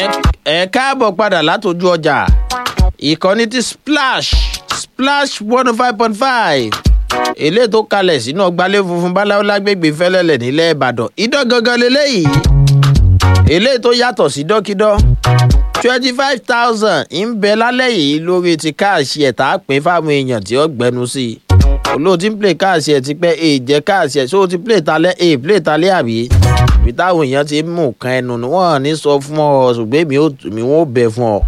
ẹ káàbọ̀ padà látọjú ọjà ìkànnì ti splash 105.5 eléyìí tó kalẹ̀ sínú ọgbàlẹ̀ funfun báláwo lágbègbè fẹ́lẹ́lẹ̀ nílẹ̀ ìbàdàn idán gangan lélẹ́yìí eléyìí tó yàtọ̀ sí dọ́kídọ́ 25,000 ń bẹ lálẹ́ yìí lórí ti káàṣì ẹ̀ tá a pín fáwọn èèyàn tí ó gbẹnu sí i olóòtú ń play káàṣì ẹ̀ ti pẹ́ jẹ́ káàṣì ẹ̀ sóò ti play talẹ́ play talẹ́ àbí ibi táwọn èèyàn ti mú kan ẹnu ni wọ́n ní sọ fún ọ ṣùgbọ́n mi wọ́n bẹ fún ọ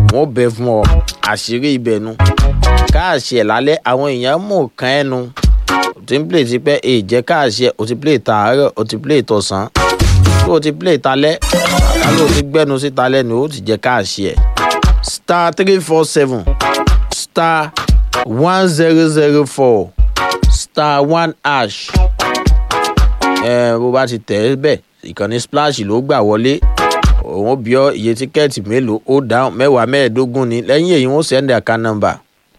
àṣírí ibẹ̀ nu káàṣì ẹ̀ lálẹ́ àwọn èèyàn mú kan ẹnu tí ń play ti pẹ́ jẹ́ káàṣì ẹ̀ o ti play tààrọ̀ o ti play tọ̀sán tó o ti play talẹ́ àkàlò ti gbẹ́nu sí talẹ́ ni o ti jẹ́ káàṣì ẹ̀ star 347 star 1004 star 1 hash bó bá ti tẹ̀ ẹ́ bẹ́ẹ̀ ìkànnì splash ló gbà wọlé òun bí ọ iye tíkẹ́ẹ̀tì mélòó ó dáhùn 10 ni lẹ́yìn èyí wọ́n send account number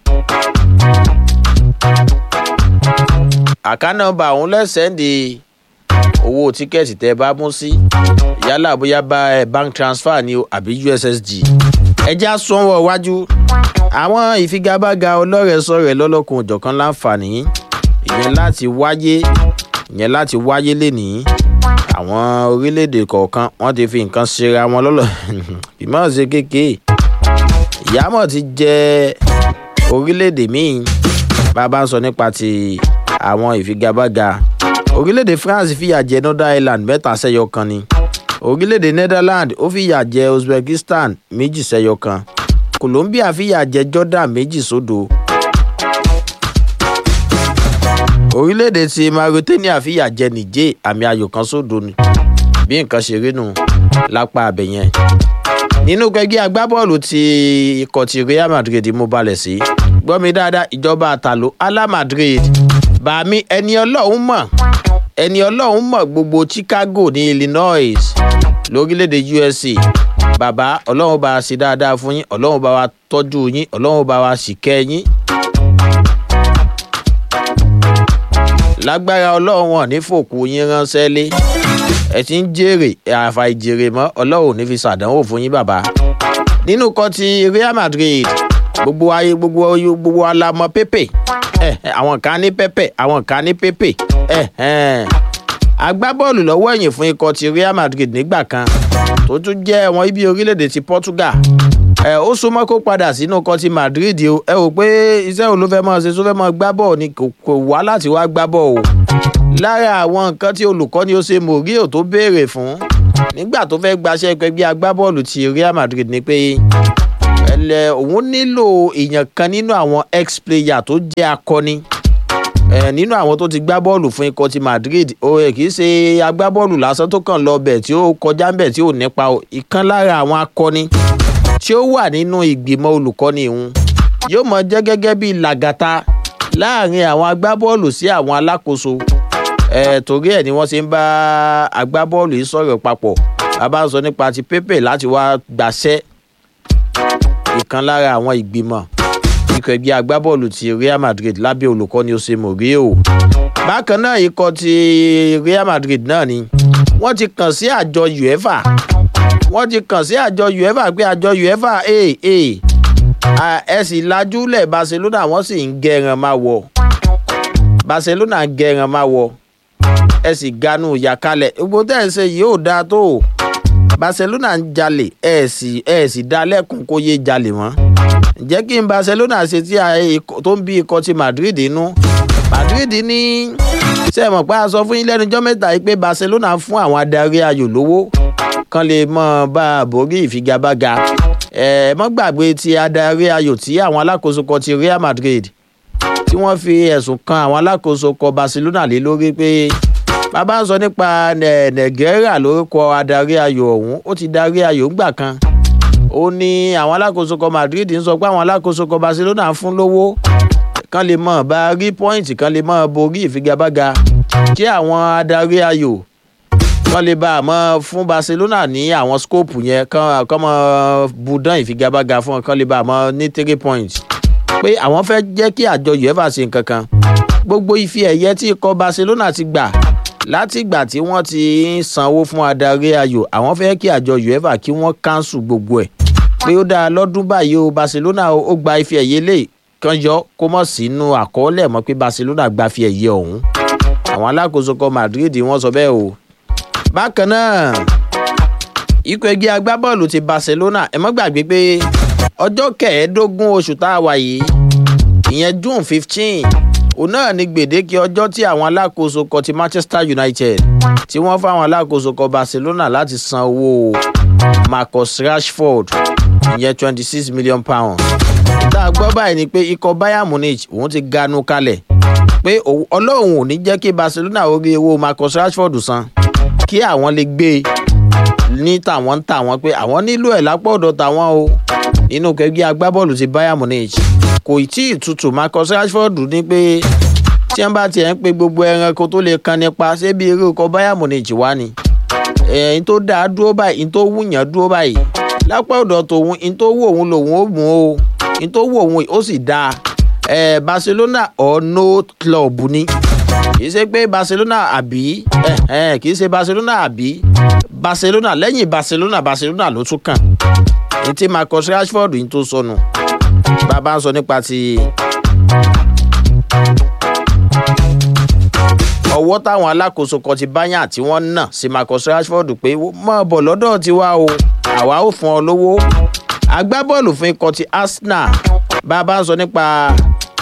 òun lẹ́sẹ̀ndì owó tíkẹ́ẹ̀tì tẹ́ bá mú sí yálà bóyá bá bank transfer ni o àbí ussd ẹjẹ́ àsọ̀wọ̀ wájú àwọn ìfigagbága ọlọ́rẹ̀ẹ́sọ̀rẹ̀ lọ́lọ́kùn òjọ̀kan láǹfààní ìyẹn láti wáyé lénìí àwọn orílẹ̀-èdè kọ̀ọ̀kan wọ́n ti fi nǹkan ṣera wọn lọ́lọ́ ìmọ̀ ṣe kéèké ìyámọ̀ ti jẹ́ orílẹ̀-èdè míì bàbá ń sọ nípa ti àwọn ìfigagbága orílẹ̀-èdè France fìyà jẹ Northern Ireland 3-1 ni orílẹ̀-èdè Netherlands ó fìyà jẹ Uzbekistan 2-1 Colombia fìyà jẹ Jordan 2-0 orílẹ̀-èdè ti Mauritania fìyà jẹ Niger 1-0 ni bí nǹkan ṣe rí nù lápá abẹ yẹn nínú gbẹgbẹ́ agbábọ́ọ̀lù ti ikọ̀ ti Real Madrid mo balẹ̀ sí gbọ́ mi dáadáa ìjọba àtàló Ala Madrid bàmí ẹni ọlọ́run mọ̀ gbogbo Chicago ní Illinois lórílẹ̀‐èdè USA bàbá ọlọ́run bá wa ṣe dáadáa fún yín ọlọ́run bá wa tọ́jú yín ọlọ́run bá wa ṣìkẹ́ yín lágbára ọlọ́run wọn ní fòkú yín ránṣẹ́ lé ẹ ti ń jèrè àfàìjèrè mọ́ ọlọ́run ní fi ṣàdánwò fún yín bàbá nínú kan ti Real Madrid gbogbo alamọ Pepe àwọn kan ní Pepe àwọn kan ní Pepe agbábọ́ọ̀lù lọ́wọ́ ẹ̀yìn fún ikọ̀ ti Real Madrid nígbà kan tó tún jẹ́ wọn ibi orílẹ̀-èdè ti Portugal ó súnmọ́ kó padà sínú ikọ̀ ti Madrid o ẹ wò pé iṣẹ́ wo ló fẹ́ mọ́ ṣe tó fẹ́ mọ́ gbá bọ́ọ̀ ni kò wá láti wá gbá bọ́ọ̀ o lára àwọn nǹkan tí olùkọ́ni Jose Mourinho tó béèrè fún nígbà tó fẹ́ gbaṣẹ́ ẹgbẹ́ agbábọ́ọ̀lù ti Real Madrid ni pé òun nílò èèyàn kan nínú àwọn ex-player tó jẹ́ akọni nínú àwọn tó ti gbá bọ́ọ̀lù fún ikọ̀ ti Madrid kì í ṣe agbábọ́ọ̀lù lásán tó kàn lọ bẹ̀ tí ó kọjá ń bẹ̀ tí ò nípa ìkan lára àwọn akọni tí ó wà nínú ìgbìmọ̀ olùkọ́ni ìhun yóò mọ jẹ́ gẹ́gẹ́ bí làgàtà láàrin àwọn agbábọ́ọ̀lù sí àwọn alákòóso torí ẹ̀ ni wọ́n ṣe ń bá agbábọ́ọ̀lù yìí sọ̀rọ̀ papọ̀ bàbá ń sọ nípa ti Pepe láti wá gbàṣẹ́ ìkan lára àwọn ìgbìmọ̀ ikọ̀ ẹgbẹ́ agbábọ́ọ̀lù ti Real Madrid lábẹ́ olùkọ́ni Jose Mourinho bákan náà ikọ̀ ti Real Madrid náà ni wọ́n ti kàn sí àjọ UEFA pé àjọ UEFA ẹ sì lajúlẹ̀ Barcelona wọ́n sì ń gẹran máa wọ ẹ sì ganu ìyàkalẹ̀ gbogbo tẹ́ ẹ ṣe yìí ò dáa tó o Barcelona ń jalè ẹ sì dá lẹ́kùn kó yé jalè mọ́ ǹjẹ́ kí n Barcelona ṣe tí tó ń bí ikọ̀ ti Madrid inú Madrid ní ṣe mọ̀ pé a sọ fún yín lẹ́nu ọjọ́ mẹ́ta yìí pé Barcelona fún àwọn adarí ayò lówó kan lè mọ bá a borí ìfigagbága mọ́ gbàgbé ti adarí ayò tí àwọn alákòóso kan ti Real Madrid tí wọ́n fi ẹ̀sùn kan àwọn alákòóso kan Barcelona lé lórí pé bàbá ń sọ nípa Negreira lórúkọ adarí ayò ọ̀hún ó ti darí ayò ńgbà kan ó ní àwọn alákòóso kan Madrid ń sọ pé àwọn alákòóso kan Barcelona fún lówó kan lè mọ̀ bá rí pọ́ìntì kan lè mọ̀ borí ìfigagbága kí àwọn adarí ayò kan lè bá a mọ̀ fún Barcelona ní àwọn skóòpù yẹn kan mọ̀ budán ìfigagbága fún kan lè bá a mọ̀ ní 3 points pé àwọn fẹ́ jẹ́ kí àjọ UEFA ṣe nǹkan kan gbogbo ife ẹ̀yẹ tí ikọ̀ Barcelona ti gbà látìgbà tí wọ́n ti ń sanwó fún adarí ayò àwọn fẹ́ kí àjọ UEFA kí wọ́n káńsù gbogbo ẹ̀ pé ó dáa lọ́dún báyìí o Barcelona ó gba ife ẹ̀yẹ lè kan yọ kó mọ̀ sínú àkọọ́lẹ̀ mọ́ pé Barcelona gba ife ẹ̀yẹ ọ̀hún àwọn alákòóso kan Madrid wọ́n sọ bẹ́ẹ̀ o. bákan náà ikọ̀ ẹgbẹ́ agbábọ́ọ̀lù ti Barcelona ẹ má gbàgbé pé ọjọ́ 15 oṣù tá a wà yìí ìyẹn June 15 òun náà ni gbèdéke ọjọ́ tí àwọn alákòóso kan ti Manchester United tí wọ́n fáwọn alákòóso kan Barcelona láti san owó Marcus Rashford ìyẹn £26 million. tá a gbọ́ báyìí ni pé ikọ̀ Bayern Munich òun ti ganu kalẹ̀ pé Ọlọ́run ò ní jẹ́ kí Barcelona ó rí owó Marcus Rashford san kí àwọn lè gbé ní tàwọn pé àwọn nílò ẹ̀ lápò ọ̀dọ̀ tàwọn o nínú kẹgbẹ́ agbábọ́ọ̀lù ti Bayern Munich kò tí ì tutù Marcus Rashford ní pé tí wọ́n bá tiẹ̀ ń pe gbogbo ẹranko tó lè kan nípa ṣé bí irú ikọ̀ Bayern Munich wá ni ẹ̀yìn tó dáa dúró báyìí ẹ̀yìn tó wúyàn dúró báyìí lápá ọ̀dọ̀ tòun ẹ̀yìn tó wù òun lòun ó mú o ẹ̀yìn tó wù òun ó sì dáa Barcelona or no club ni kì í ṣe pé Barcelona àbí kì í ṣe Barcelona àbí Barcelona lẹ́yìn Barcelona ló tún kàn ní tí Marcus Rashford yìí tó sọnù bàbá ń sọ nípa ti ọwọ́ táwọn alákòóso kan ti Bayern tí wọ́n nà sí Marcus Rashford pé mọ́ bọ̀ lọ́dọ̀ tiwa o àwa ò fún ọ lówó agbábọ́ọ̀lù fún ikọ̀ ti Arsenal bàbá ń sọ nípa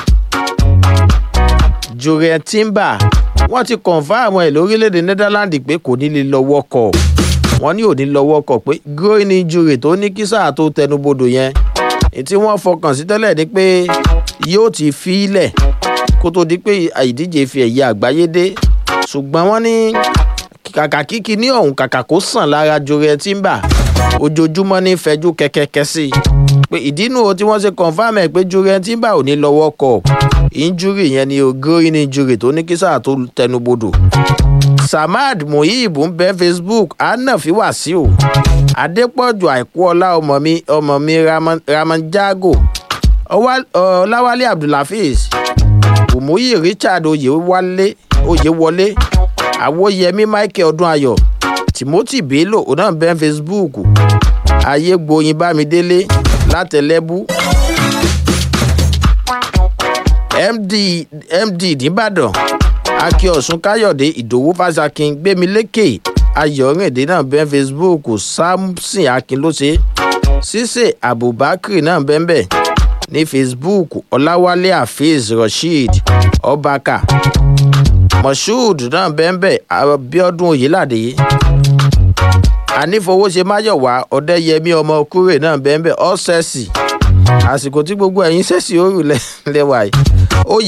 Jurriën Timber wọ́n ti confirm ẹ̀ lórílẹ̀‐èdè Netherlands pé kò ní lè lọ World Cup wọ́n ní ò ní lọ World Cup pé groin injury tó ní kí sáà tó tẹnubodò yẹn tí wọ́n fọkàn sí tẹ́lẹ̀ ni pé yóò ti fi ilẹ̀ kó tó di pé ìdíje fi ẹ̀yẹ àgbáyé dé ṣùgbọ́n wọ́n ní kàkà kíkí ní ọ̀hún kàkà kó sàn lára Jurriën Timber ojoojúmọ́ ní fẹjú kẹ̀kẹ́kẹ́ sí i pé ìdínú tí wọ́n ṣe confam ẹ̀ pé Jurriën Timber ò ní lọ World Cup injury yẹn ni groin injury tó ní kí sáà tó tẹnubodò. Samad Muhib ń bẹ Facebook anafi Wasiu Adépọ̀jù Àìkúọlá ọmọ mi Ramanjago Ọláwálé Abdulhafiz Umuyi Richard Oyewọlé Àwòyẹmí Michael Ọdúnayọ̀ Timothy Bello ọ̀nà ń bẹ Facebook Ayégboyin Bámidélé Látẹ̀lẹ́bú MD nìbàdàn Akíọ̀sùn Káyọ̀dé Ìdòwú Fásakin Gbémilékè Ayọ̀rìndé náà bẹ́ Facebook Samson Akínlóṣe Ṣíṣe Abubakar náà bẹ́ẹ̀ ní Facebook Ọláwálé Hafiz Rasheed Ọbaka Moshood náà bẹ́ẹ̀ Abíọ́dún Oyèládé Anífowóṣe Máyọ̀wá Ọdẹ́yẹmí ọmọ Kúrè náà bẹ́ẹ̀ Ọ́sẹ̀sì àsìkò tí gbogbo ẹ̀yin ṣẹ̀ṣì ó rù lẹ́wà yìí.